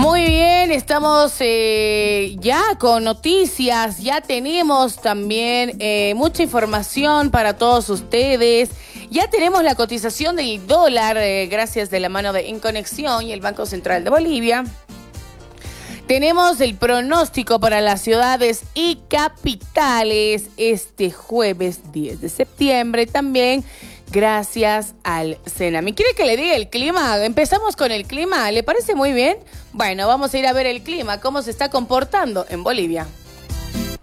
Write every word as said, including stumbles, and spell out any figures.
Muy bien, estamos eh, ya con noticias, ya tenemos también eh, mucha información para todos ustedes. Ya tenemos la cotización del dólar, eh, gracias de la mano de Inconexión y el Banco Central de Bolivia. Tenemos el pronóstico para las ciudades y capitales este jueves diez de septiembre, también gracias al Cenami. ¿Quiere que le diga el clima? Empezamos con el clima, ¿le parece muy bien? Bueno, vamos a ir a ver el clima, cómo se está comportando en Bolivia.